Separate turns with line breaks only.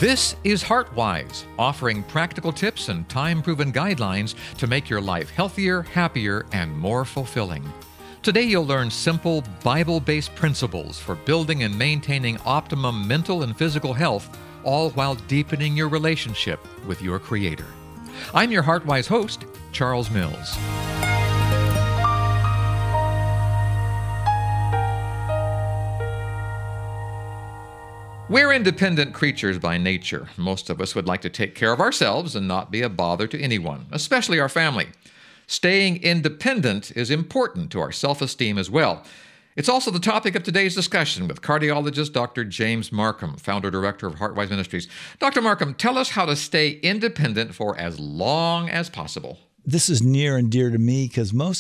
This is HeartWise, offering practical tips and time-proven guidelines to make your life healthier, happier, and more fulfilling. Today you'll learn simple, Bible-based principles for building and maintaining optimum mental and physical health, all while deepening your relationship with your Creator. I'm your HeartWise host, Charles Mills. We're independent creatures by nature. Most of us would like to take care of ourselves and not be a bother to anyone, especially our family. Staying independent is important to our self-esteem as well. It's also the topic of today's discussion with cardiologist Dr. James Marcum, founder-director of HeartWise Ministries. Dr. Marcum, tell us how to stay independent for as long as possible.
This is near and dear to me because most